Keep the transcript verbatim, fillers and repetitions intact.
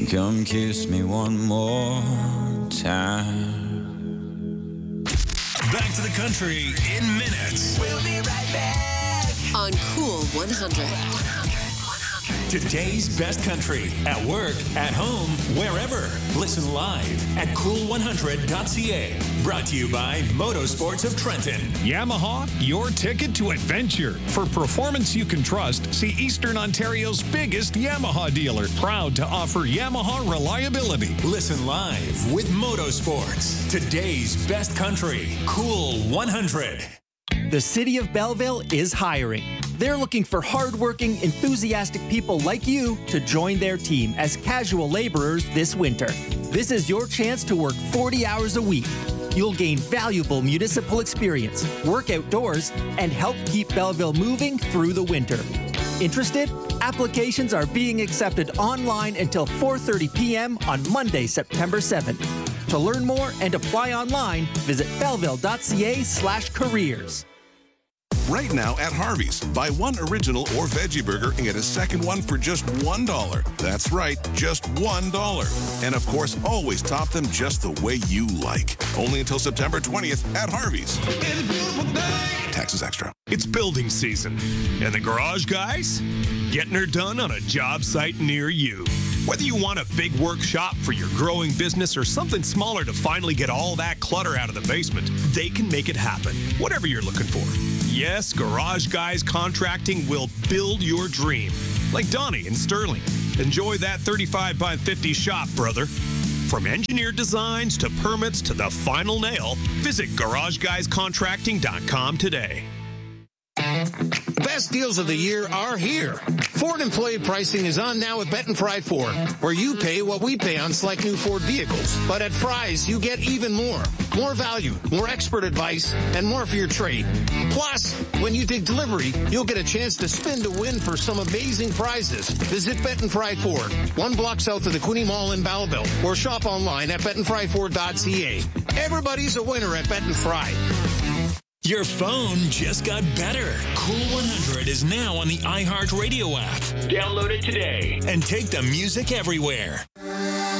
Come kiss me one more time. Back to the country in minutes. We'll be right back on Cool one hundred. Today's best country at work, at home, wherever. Listen live at cool one hundred dot c a. Brought to you by Motorsports of Trenton. Yamaha, your ticket to adventure. For performance you can trust, see Eastern Ontario's biggest Yamaha dealer. Proud to offer Yamaha reliability. Listen live with Motorsports. Today's best country. Cool one hundred. The City of Belleville is hiring. They're looking for hardworking, enthusiastic people like you to join their team as casual laborers this winter. This is your chance to work forty hours a week. You'll gain valuable municipal experience, work outdoors, and help keep Belleville moving through the winter. Interested? Applications are being accepted online until four thirty p.m. on Monday, September seventh. To learn more and apply online, visit belleville.ca slash careers. Right now at Harvey's, buy one original or veggie burger and get a second one for just one dollar. That's right, just one dollar. And of course, always top them just the way you like. Only until September twentieth at Harvey's. It's a beautiful day. Taxes extra. It's building season, and the garage guys getting her done on a job site near you. Whether you want a big workshop for your growing business or something smaller to finally get all that clutter out of the basement, they can make it happen, whatever you're looking for. Yes, Garage Guys Contracting will build your dream. Like Donnie in Sterling. Enjoy that thirty-five by fifty shop, brother. From engineered designs to permits to the final nail, visit garage guys contracting dot com today. Best deals of the year are here. Ford employee pricing is on now at Benton Fry Ford, where you pay what we pay on select new Ford vehicles. But at Fry's, you get even more. More value, more expert advice, and more for your trade. Plus, when you take delivery, you'll get a chance to spin to win for some amazing prizes. Visit Benton Fry Ford, one block south of the Queenie Mall in Belleville, or shop online at benton fry ford dot c a. Everybody's a winner at Benton Fry. Your phone just got better. Cool one hundred is now on the iHeartRadio app. Download it today and take the music everywhere.